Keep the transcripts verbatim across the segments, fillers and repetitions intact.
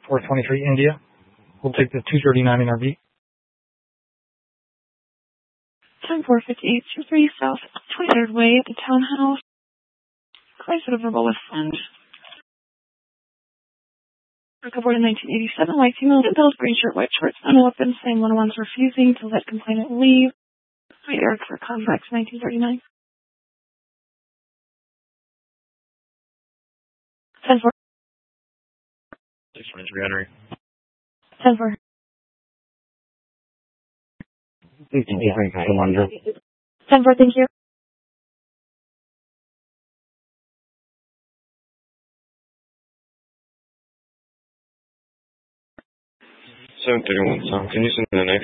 four twenty-three India. We'll take the two thirty-nine in R V. ten four fifty-eight two three South twenty-third Way at the Townhouse. Chrysler Verbal with Friend. Recovered in nineteen eighty-seven, white female, bills, green shirt, white shorts, no weapons, same one oh one's refusing to let complainant leave. Wait, Eric for Convex, nineteen thirty-nine. ten four. six re-entry. ten four. ten four, thank you. seven thirty-one, Tom. Can you send me the next?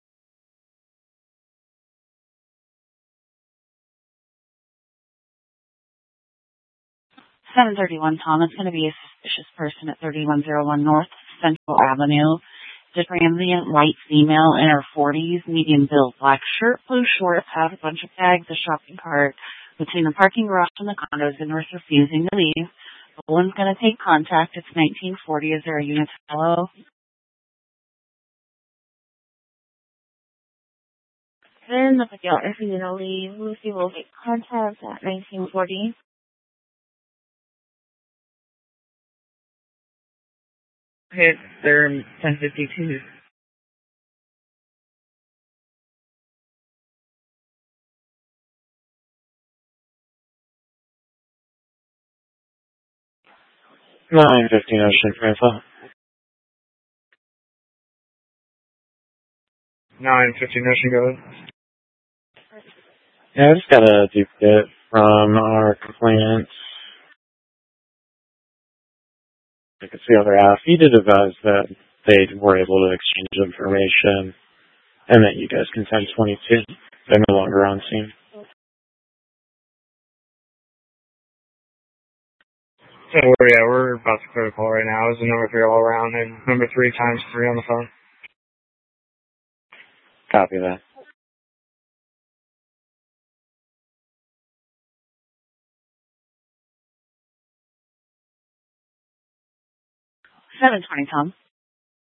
seven thirty-one, Tom. It's going to be a suspicious person at thirty-one oh one North Central Avenue. Transient white female in her forties, medium build, black shirt, blue shorts, has a bunch of bags, a shopping cart between the parking garage and the condos, and was refusing to leave. The woman's going to take contact. It's nineteen forty. Is there a unit fellow? Then the girl is going to leave. Lucy will take contact at nineteen forty. Okay, they're ten fifty-two. nine fifteen Ocean Francis. nine fifteen Ocean, go ahead. Yeah, I just got a duplicate from our complainant. I could see other half. He did advise that they were able to exchange information and that you guys can send twenty-two. They're no longer on scene. Don't worry, yeah, we're about to clear the call right now. It's the number three all around and number three times three on the phone. Copy that. seven twenty, Tom.